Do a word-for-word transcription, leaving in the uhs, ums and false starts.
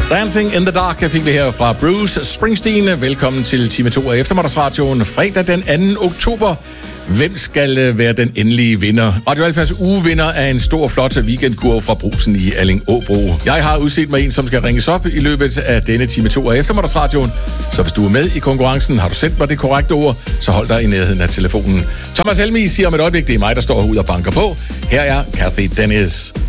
Dancing in the Dark fik vi her fra Bruce Springsteen. Velkommen til time to af Eftermiddagsradioen. Fredag den anden oktober. Hvem skal være den endelige vinder? Radio Alfas ugevinder er en stor, flot weekendkurv fra Brugsen i Alling-Åbro. Jeg har udset mig en, som skal ringes op i løbet af denne time to af Eftermiddagsradioen. Så hvis du er med i konkurrencen, har du sendt mig det korrekte ord, så hold dig i nærheden af telefonen. Thomas Helmi siger om et øjeblik, det er mig, der står herude og banker på. Her er Kathy Dennis.